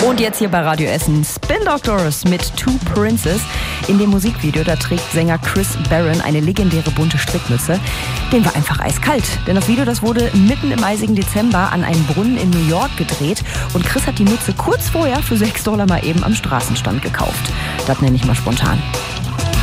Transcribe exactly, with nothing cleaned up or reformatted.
Und jetzt hier bei Radio Essen Spin Doctors mit Two Princes. In dem Musikvideo, da trägt Sänger Chris Barron eine legendäre bunte Strickmütze. Den war einfach eiskalt. Denn das Video, das wurde mitten im eisigen Dezember an einem Brunnen in New York gedreht. Und Chris hat die Mütze kurz vorher für sechs Dollar mal eben am Straßenstand gekauft. Das nenne ich mal spontan.